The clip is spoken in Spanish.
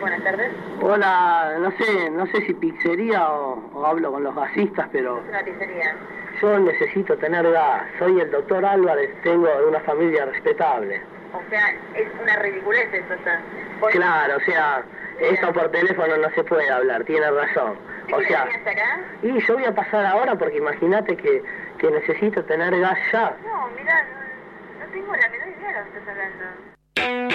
buenas tardes. Hola, no sé si pizzería o hablo con los gasistas, pero Es una pizzería. yo necesito tener gas. Soy el doctor Álvarez, tengo una familia respetable. O sea, es una ridiculez eso, o sea. Claro, o sea, esto por teléfono no se puede hablar, tiene razón. ¿De O qué sea, venías acá? y yo voy a pasar ahora porque imagínate que necesito tener gas ya. No, mirá, no tengo la menor idea de lo que estás hablando.